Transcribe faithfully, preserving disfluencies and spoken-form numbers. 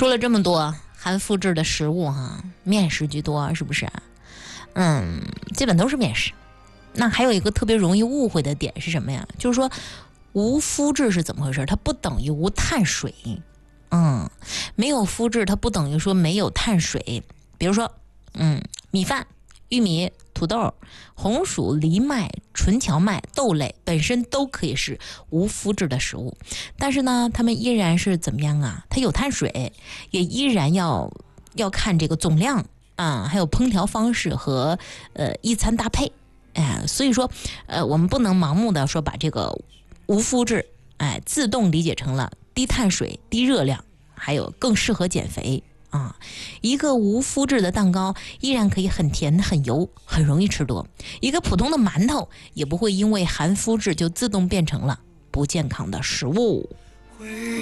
说了这么多含麸质的食物哈，面食居多，是不是？嗯，基本都是面食。那还有一个特别容易误会的点是什么呀？就是说无麸质是怎么回事？它不等于无碳水。嗯，没有麸质它不等于说没有碳水。比如说嗯，米饭、玉米、土豆、红薯、藜麦、纯荞麦、豆类本身都可以是无麸质的食物，但是呢它们依然是怎么样啊？它有碳水，也依然要要看这个总量啊，还有烹调方式和呃一餐搭配。哎，所以说呃我们不能盲目的说把这个无麸质哎自动理解成了低碳水、低热量，还有更适合减肥啊。一个无麸质的蛋糕依然可以很甜很油，很容易吃多。一个普通的馒头也不会因为含麸质就自动变成了不健康的食物。